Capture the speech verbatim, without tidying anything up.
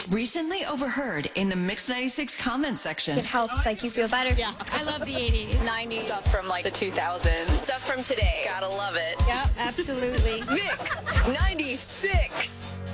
Recently overheard in the Mix ninety-six comment section. It helps like you feel better. Yeah. I love the eighties. nineties. Stuff from like the two thousands. Stuff from today. Gotta love it. Yep, absolutely. Mix ninety-six.